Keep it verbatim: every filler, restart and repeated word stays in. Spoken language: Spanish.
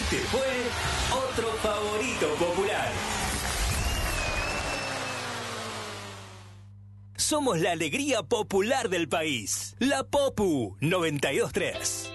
Este fue otro favorito popular. Somos la alegría popular del país. La Popu noventa y dos punto tres.